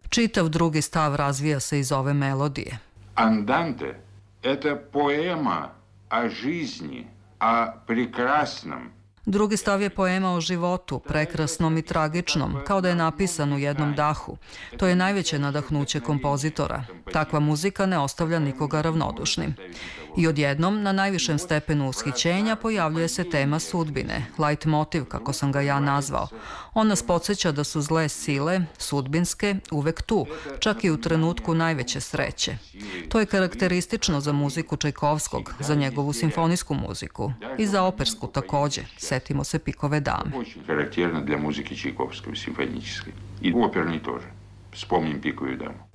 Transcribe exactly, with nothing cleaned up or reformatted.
Čitav drugi stav razvija se iz ove melodije. Анданте – это поэма о жизни, о прекрасном. Drugi stav je poema o životu, prekrasnom i tragičnom, kao da je napisan u jednom dahu. To je najveće nadahnuće kompozitora. Takva muzika ne ostavlja nikoga ravnodušnim. I odjednom, na najvišem stepenu ushićenja, pojavljuje se tema sudbine, light motiv, kako sam ga ja nazvao. On nas podsjeća da su zle sile, sudbinske, uvek tu, čak i u trenutku najveće sreće. To je karakteristično za muziku Čajkovskog, za njegovu simfonijsku muziku i za opersku takođe. Setimo se Pikove dame. Очень характерно для музыки Чайковского симфонической. И оперной тоже. Вспомним Пиковую даму.